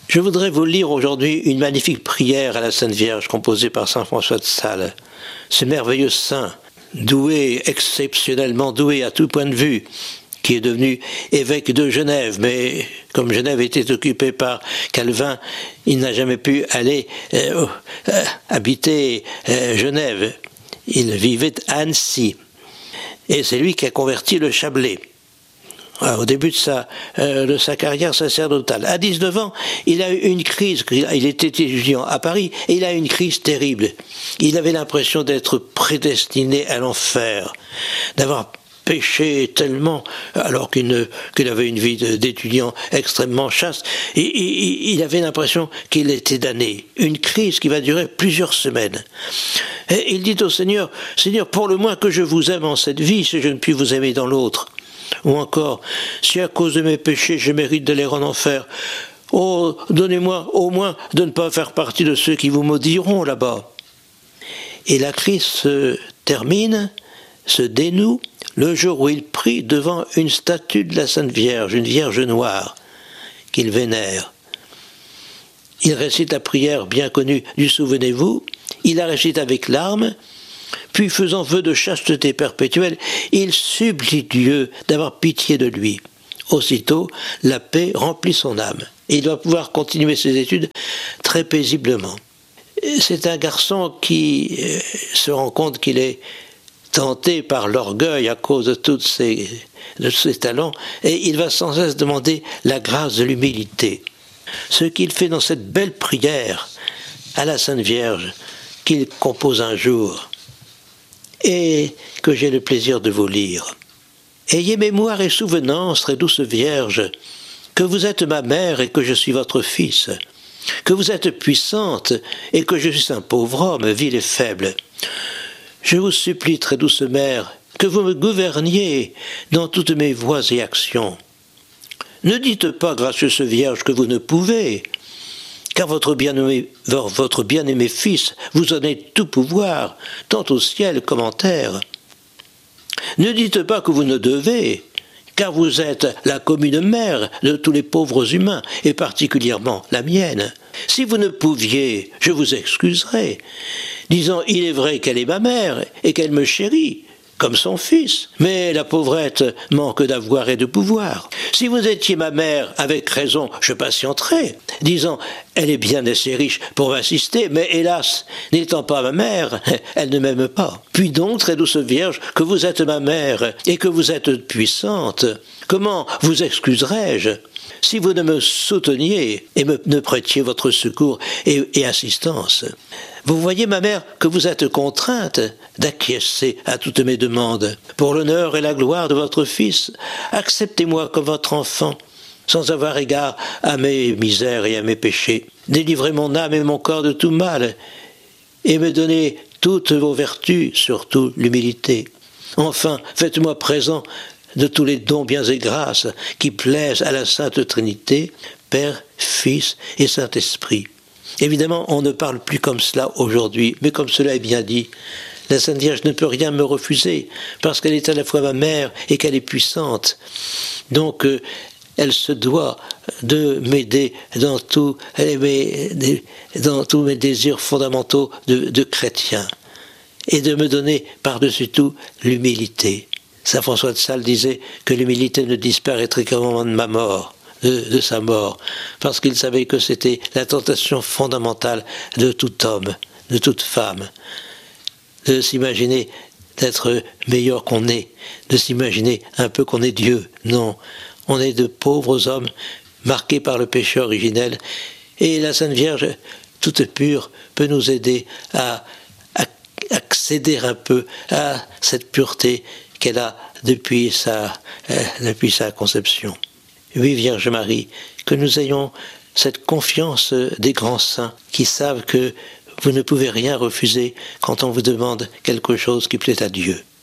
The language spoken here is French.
Je voudrais vous lire aujourd'hui une magnifique prière à la Sainte Vierge composée par saint François de Sales. Ce merveilleux saint, doué, exceptionnellement doué à tout point de vue, qui est devenu évêque de Genève, mais comme Genève était occupée par Calvin, il n'a jamais pu aller habiter Genève. Il vivait à Annecy. Et c'est lui qui a converti le Chablais. Au début de sa carrière sacerdotale. À 19 ans, il a eu une crise, il était étudiant à Paris, et il a eu une crise terrible. Il avait l'impression d'être prédestiné à l'enfer, d'avoir péché tellement, alors qu'il avait une vie d'étudiant extrêmement chaste, et il avait l'impression qu'il était damné. Une crise qui va durer plusieurs semaines. Et il dit au Seigneur, « Seigneur, pour le moins que je vous aime en cette vie, si je ne puis vous aimer dans l'autre. » Ou encore, si à cause de mes péchés je mérite d'aller en enfer, oh, donnez-moi au moins de ne pas faire partie de ceux qui vous maudiront là-bas. Et la crise se termine, se dénoue, le jour où il prie devant une statue de la Sainte Vierge, une Vierge noire, qu'il vénère. Il récite la prière bien connue du Souvenez-vous, il la récite avec larmes, puis faisant vœu de chasteté perpétuelle, il supplie Dieu d'avoir pitié de lui. Aussitôt, la paix remplit son âme, et il doit pouvoir continuer ses études très paisiblement. C'est un garçon qui se rend compte qu'il est tenté par l'orgueil à cause de tous ses talents, et il va sans cesse demander la grâce de l'humilité. Ce qu'il fait dans cette belle prière à la Sainte Vierge, qu'il compose un jour, et que j'ai le plaisir de vous lire. Ayez mémoire et souvenance, très douce Vierge, que vous êtes ma mère et que je suis votre fils, que vous êtes puissante et que je suis un pauvre homme, vil et faible. Je vous supplie, très douce mère, que vous me gouverniez dans toutes mes voies et actions. Ne dites pas, gracieuse Vierge, que vous ne pouvez, car votre bien-aimé fils vous en est tout pouvoir, tant au ciel qu'en en terre. Ne dites pas que vous ne devez, car vous êtes la commune mère de tous les pauvres humains, et particulièrement la mienne. Si vous ne pouviez, je vous excuserais, disant « il est vrai qu'elle est ma mère et qu'elle me chérit », comme son fils. Mais la pauvrette manque d'avoir et de pouvoir. Si vous étiez ma mère, avec raison, je patienterais, disant « elle est bien assez riche pour m'assister, mais hélas, n'étant pas ma mère, elle ne m'aime pas. » Puis donc, très douce Vierge, que vous êtes ma mère et que vous êtes puissante, comment vous excuserais-je si vous ne me souteniez et ne prêtiez votre secours et assistance? Vous voyez, ma mère, que vous êtes contrainte d'acquiescer à toutes mes demandes. Pour l'honneur et la gloire de votre Fils, acceptez-moi comme votre enfant, sans avoir égard à mes misères et à mes péchés. Délivrez mon âme et mon corps de tout mal, et me donnez toutes vos vertus, surtout l'humilité. Enfin, faites-moi présent de tous les dons, biens et grâces qui plaisent à la Sainte Trinité, Père, Fils et Saint-Esprit. Évidemment, on ne parle plus comme cela aujourd'hui, mais comme cela est bien dit, la Sainte Vierge ne peut rien me refuser, parce qu'elle est à la fois ma mère et qu'elle est puissante. Donc, elle se doit de m'aider dans tous mes désirs fondamentaux de chrétien, et de me donner par-dessus tout l'humilité. Saint François de Sales disait que l'humilité ne disparaîtrait qu'au moment de ma mort. De sa mort, parce qu'il savait que c'était la tentation fondamentale de tout homme, de toute femme, de s'imaginer d'être meilleur qu'on est, de s'imaginer un peu qu'on est Dieu. Non, on est de pauvres hommes marqués par le péché originel, et la Sainte Vierge, toute pure, peut nous aider à accéder un peu à cette pureté qu'elle a depuis sa conception. Oui, Vierge Marie, que nous ayons cette confiance des grands saints qui savent que vous ne pouvez rien refuser quand on vous demande quelque chose qui plaît à Dieu.